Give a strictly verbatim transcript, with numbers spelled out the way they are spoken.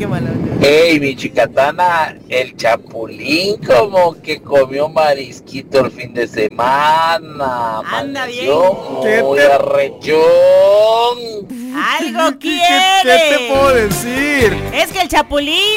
qué mala onda. Ey, mi chicatana, el Chapulín como que comió marisquito el fin de semana. Anda bien. Muy ¿Qué te- arrechón. Algo ¿Qué, quiere. qué te puedo decir? Es que el Chapulín